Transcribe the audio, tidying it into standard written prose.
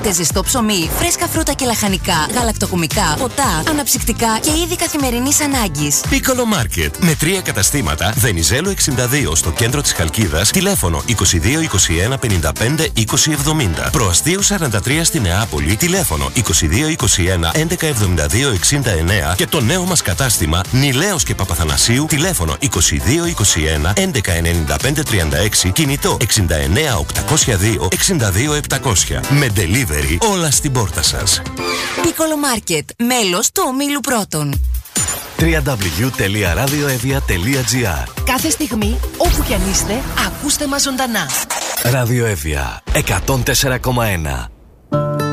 Βρείτε ζεστό ψωμί, φρέσκα φρούτα και λαχανικά, γαλακτοκομικά, ποτά, αναψυκτικά και είδη καθημερινής ανάγκης. Piccolo Market με 3 καταστήματα. Βενιζέλο 62 στο κέντρο της Χαλκίδας. Τηλέφωνο 22 21 55 20 70. Προαστίου 43 στη Νεάπολη. Τηλέφωνο 22 21 11 72 69. Και το νέο μας κατάστημα Νιλέος και Παπαθανασίου. Τηλέφωνο 22 21 11 95 36. Κινητό 69 802 62 700. Με delivery όλα στην πόρτα σας. Piccolo Market, μέλος του ομίλου Πρώτων. www.radioevia.gr. Κάθε στιγμή, όπου κι αν είστε, ακούστε μας ζωντανά. Ράδιο Εύβοια 104,1.